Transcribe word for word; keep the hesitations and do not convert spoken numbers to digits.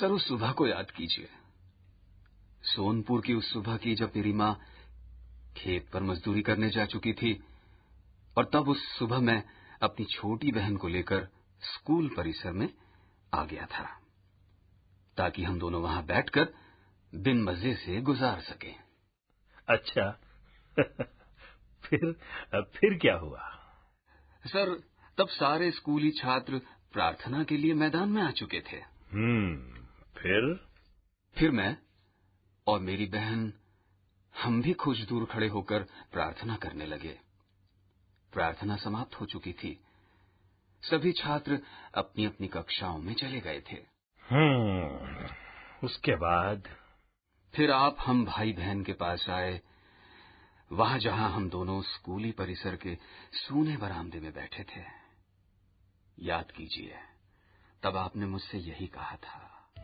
Sir, उस सुबह को याद कीजिए, सोनपुर की उस सुबह की जब मेरी माँ खेत पर मजदूरी करने जा चुकी थी, और तब उस सुबह मैं अपनी छोटी बहन को लेकर स्कूल परिसर में आ गया था, ताकि हम दोनों वहां बैठकर दिन मजे से गुजार सकें। अच्छा। फिर फिर क्या हुआ? सर, तब सारे स्कूली छात्र प्रार्थना के लिए मैदान में आ चुके थे। हम्म फिर फिर मैं और मेरी बहन, हम भी कुछ दूर खड़े होकर प्रार्थना करने लगे। प्रार्थना समाप्त हो चुकी थी। सभी छात्र अपनी अपनी कक्षाओं में चले गए थे। हम्म उसके बाद? फिर आप हम भाई बहन के पास आए, वहां जहां हम दोनों स्कूली परिसर के सूने बरामदे में बैठे थे। याद कीजिए, तब आपने मुझसे यही कहा था,